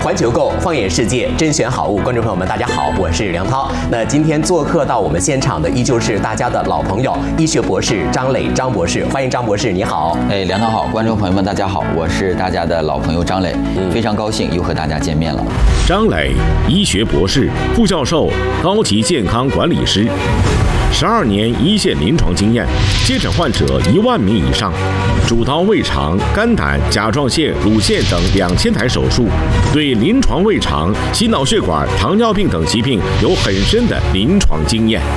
环球购放眼世界，甄选好物。观众朋友们，大家好，我是梁涛。那今天做客到我们现场的依旧是大家的老朋友，医学博士张磊张博士，欢迎张博士，你好。 梁涛好，观众朋友们大家好，我是大家的老朋友张磊，非常高兴又和大家见面了。 张磊，医学博士、副教授、高级健康管理师，12年一线临床经验，接诊患者1万名以上，主刀胃肠、肝胆、甲状腺、乳腺等2000台手术，对临床胃肠、心脑血管、糖尿病等疾病有很深的临床经验。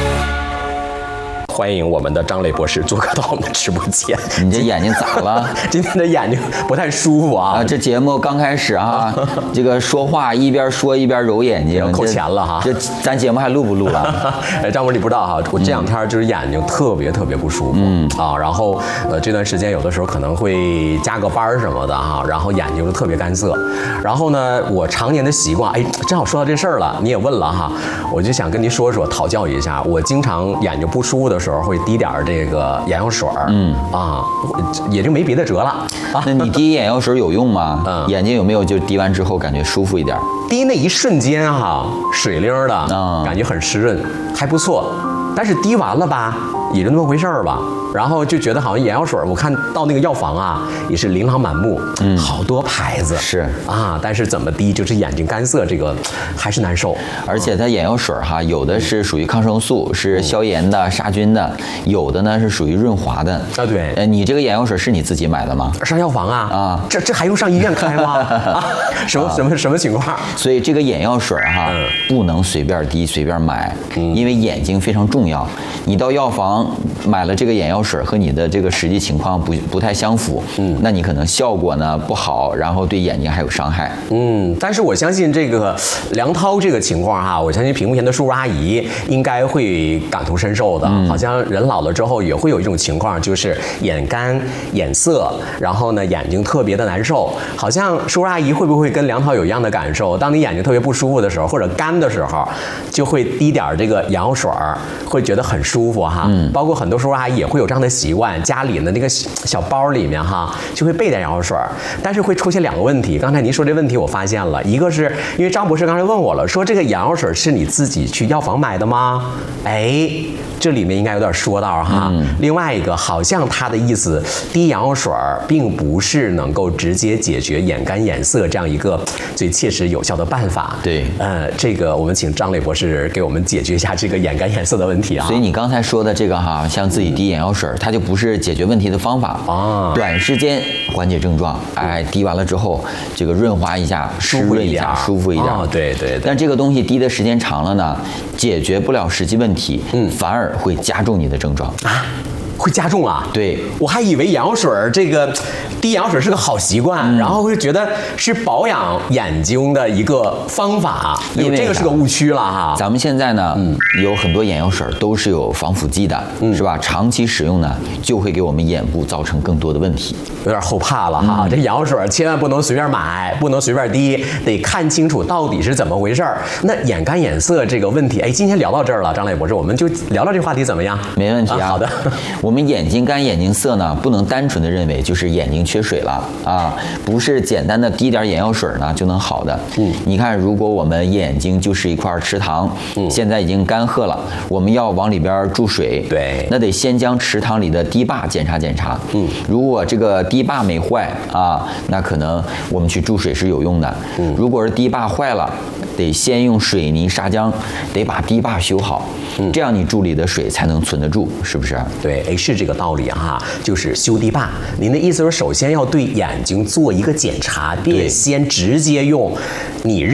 欢迎我们的张磊博士做客到我们的直播间。 你这眼睛咋了？ 今天的眼睛不太舒服啊。 这节目刚开始啊，这个说话一边说一边揉眼睛， 扣钱了哈。 这咱节目还录不录了？ 张博士你不知道哈，我这2天就是眼睛特别不舒服，然后这段时间有的时候可能会加个班什么的哈，然后眼睛就特别干涩。然后呢，我常年的习惯，正好说到这事儿了，你也问了哈，我就想跟您说说，讨教一下。我经常眼睛不舒服的时候会滴点这个眼药水也就没别的辙了啊。 那你滴眼药水有用吗？眼睛有没有就滴完之后感觉舒服一点？ 滴那一瞬间哈，水灵的，感觉很湿润，还不错。但是滴完了吧，也就那么回事儿吧。然后就觉得好像眼药水，我看到那个药房啊，也是琳琅满目，好多牌子是啊， 但是怎么滴就是眼睛干涩，这个还是难受。 而且它眼药水哈，有的是属于抗生素，是消炎的、杀菌的；有的呢是属于润滑的。 啊，对。 你这个眼药水是你自己买的吗？ 上药房啊，这还用上医院开吗？什么情况？ 所以这个眼药水哈，不能随便滴、随便买，因为眼睛非常重要。你到药房买了这个眼药水和你的这个实际情况不太相符，那你可能效果呢不好，然后对眼睛还有伤害。 但是我相信这个梁涛这个情况哈，我相信屏幕前的叔叔阿姨应该会感同身受的。好像人老了之后也会有一种情况，就是眼干、眼涩，然后呢眼睛特别的难受。好像叔叔阿姨会不会跟梁涛有一样的感受？当你眼睛特别不舒服的时候，或者干的时候，就会滴点这个眼药水，会觉得很舒服哈。包括很多叔叔阿姨也会有这样的习惯，家里的那个小包里面哈，就会备点眼药水，但是会出现2个问题。刚才您说这问题，我发现了一个是因为张博士刚才问我了，说这个眼药水是你自己去药房买的吗？这里面应该有点说道哈。另外一个，好像他的意思，滴眼药水并不是能够直接解决眼干眼涩这样一个最切实有效的办法。 对， 这个我们请张磊博士给我们解决一下这个眼干眼涩的问题啊。 所以你刚才说的这个哈，像自己滴眼药水，它就不是解决问题的方法啊。短时间缓解症状，滴完了之后，这个润滑一下、湿润一下、舒服一点。 对。 但这个东西滴的时间长了呢，解决不了实际问题，反而会加重你的症状啊。会加重啊？ 对， 我还以为眼药水这个滴眼药水是个好习惯，然后会觉得是保养眼睛的一个方法，因为这个是个误区了哈。 咱们现在呢，有很多眼药水都是有防腐剂的，是吧？长期使用呢，就会给我们眼部造成更多的问题。 有点后怕了哈，这眼药水千万不能随便买，不能随便滴，得看清楚到底是怎么回事儿。那眼干眼涩这个问题，今天聊到这儿了，张磊博士，我们就聊聊这个话题怎么样？ 没问题啊。 好的。 我们眼睛干、眼睛涩呢，不能单纯的认为就是眼睛缺水了啊，不是简单的滴点眼药水呢就能好的。你看，如果我们眼睛就是一块池塘，现在已经干涸了，我们要往里边注水， 对， 那得先将池塘里的堤坝检查检查。如果这个堤坝没坏啊，那可能我们去注水是有用的。如果是堤坝坏了，得先用水泥砂浆，得把堤坝修好，这样你注里的水才能存得住，是不是？ 对，是这个道理哈，就是修堤坝。您的意思是，首先要对眼睛做一个检查，别先直接用你